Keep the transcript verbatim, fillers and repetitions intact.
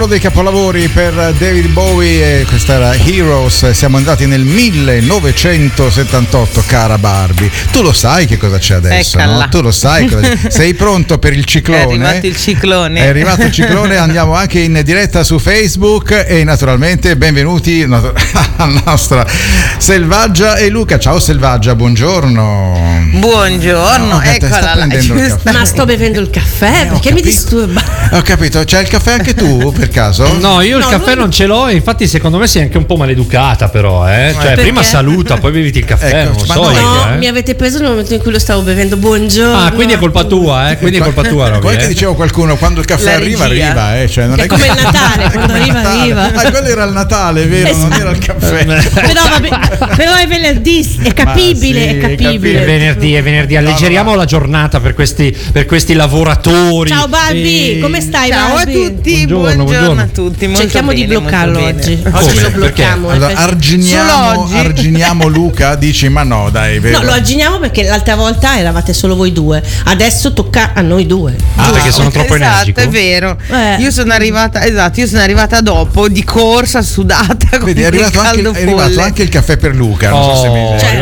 Dei capolavori per David Bowie, e questa era Heroes. Siamo andati nel millenovecentosettantotto, cara Barbie. Tu lo sai che cosa c'è adesso, no? Tu lo sai cosa c'è. Sei pronto per il ciclone? È arrivato il ciclone. È arrivato il ciclone. Andiamo anche in diretta su Facebook e naturalmente benvenuti alla nostra Selvaggia e Luca. Ciao Selvaggia, buongiorno. Buongiorno, no, eccola là. Ma sto bevendo il caffè, eh, perché mi disturba? Ho capito, c'è il caffè anche tu per caso? No, io il no, caffè lui... non ce l'ho, e infatti secondo me sei anche un po' maleducata però, eh? Cioè perché? prima saluta, poi beviti il caffè, Ecco, non ma so no, io, No, eh. mi avete preso nel momento in cui lo stavo bevendo. Buongiorno. Ah, quindi è colpa tua, eh? Quindi è colpa tua, Roby, Poi che eh? dicevo qualcuno, quando il caffè La arriva, regia. arriva, eh? Cioè, non Che è è come il Natale, quando come il arriva, Natale. arriva. Ah, quello era il Natale, vero? Non era il caffè. Però, vabbè, però è venerdì, è capibile, sì, è è capibile. È venerdì, è venerdì, alleggeriamo No, no, no. la giornata per questi, per questi lavoratori. Ciao Barbie, E- come stai? Ciao a Barbie? tutti, Buongiorno, buongiorno, buongiorno. a tutti. Molto Cerchiamo di bene, bloccarlo molto bene. oggi. Come? Oggi lo Perché? blocchiamo. eh, Allora, perché- arginiamo, Solo oggi? arginiamo Luca, dici ma no dai, vero? No, lo arginiamo perché l'altra volta eravate solo voi due. Adesso tocca a noi due. Ah, perché sono troppo esatto, energico. è vero. Eh. Io sono arrivata, esatto, io sono arrivata dopo, di corsa, sudata, con Vedi, è il arrivato, anche, caldo è arrivato folle. anche il caffè per Luca, non so se mi Oh, Cioè,